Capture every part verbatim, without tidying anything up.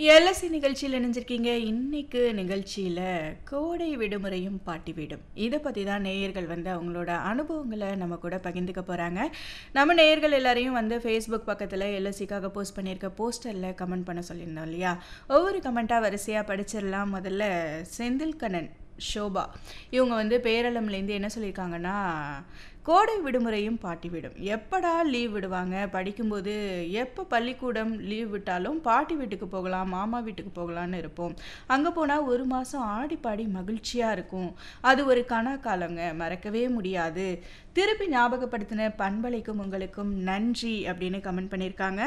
LSC நிகழ்ச்சியில் இணைஞ்சிருக்கீங்க. இன்னைக்கு நிகழ்ச்சியில் கோடை விடுமுறையும் பாட்டி வீடும் இதை பற்றி தான் நேயர்கள் வந்து அவங்களோட அனுபவங்களை நம்ம கூட பகிர்ந்துக்க போகிறாங்க. நம்ம நேயர்கள் எல்லாரையும் வந்து ஃபேஸ்புக் பக்கத்தில் எல்எஸ்சிக்காக போஸ்ட் பண்ணியிருக்க போஸ்டரில் கமெண்ட் பண்ண சொல்லியிருந்தோம் இல்லையா? ஒவ்வொரு கமெண்ட்டாக வரிசையாக படிச்சிடலாம். முதல்ல செந்தில்கண்ணன் ஷோபா இவங்க வந்து பேரளம்லேருந்து என்ன சொல்லியிருக்காங்கன்னா, கோடை விடுமுறையும் பாட்டி வீடும் எப்படா லீவ் விடுவாங்க, படிக்கும்போது எப்போ பள்ளிக்கூடம் லீவ் விட்டாலும் பாட்டி வீட்டுக்கு போகலாம், மாமா வீட்டுக்கு போகலான்னு இருப்போம். அங்கே போனால் ஒரு மாதம் ஆடி பாடி மகிழ்ச்சியாக இருக்கும். அது ஒரு கனா காலங்க, மறக்கவே முடியாது. திருப்பி ஞாபகப்படுத்தின பண்பலைக்கும் உங்களுக்கும் நன்றி அப்படின்னு கமெண்ட் பண்ணியிருக்காங்க.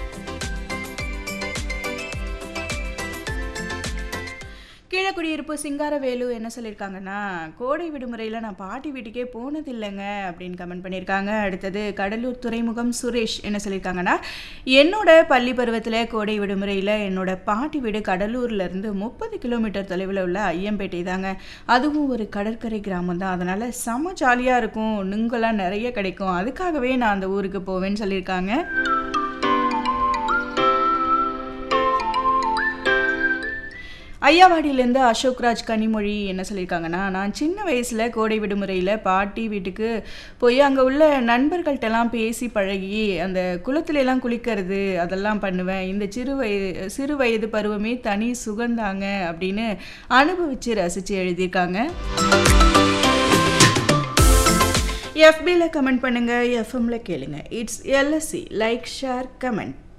கீழக்குடியிருப்பு சிங்காரவேலு என்ன சொல்லியிருக்காங்கன்னா, கோடை விடுமுறையில் நான் பாட்டி வீட்டுக்கே போனதில்லைங்க அப்படின்னு கமெண்ட் பண்ணியிருக்காங்க. அடுத்தது கடலூர் துறைமுகம் சுரேஷ் என்ன சொல்லியிருக்காங்கன்னா, என்னோட பள்ளி பருவத்தில் கோடை விடுமுறையில் என்னோட பாட்டி வீடு கடலூர்லேருந்து முப்பது கிலோமீட்டர் தொலைவில் உள்ள ஐயம்பேட்டை தாங்க. அதுவும் ஒரு கடற்கரை கிராமம் தான். அதனால் செம்ம ஜாலியாக இருக்கும், நுங்கெல்லாம் நிறைய கிடைக்கும். அதுக்காகவே நான் அந்த ஊருக்கு போவேன்னு சொல்லியிருக்காங்க. ஐயாவாடியிலேருந்து அசோக்ராஜ் கனிமொழி என்ன சொல்லியிருக்காங்கன்னா, நான் சின்ன வயசில் கோடை விடுமுறையில் பாட்டி வீட்டுக்கு போய் அங்கே உள்ள நண்பர்கள்ட்டெல்லாம் பேசி பழகி அந்த குளத்துலலாம் குளிக்கிறது அதெல்லாம் பண்ணுவேன். இந்த சிறு வயது சிறு வயது பருவமே தனி சுகந்தாங்க அப்படின்னு அனுபவித்து ரசித்து எழுதியிருக்காங்க. எஃபியில் கமெண்ட் பண்ணுங்கள், எஃப்எம்ல கேளுங்க. It's LSC. Like, share, comment.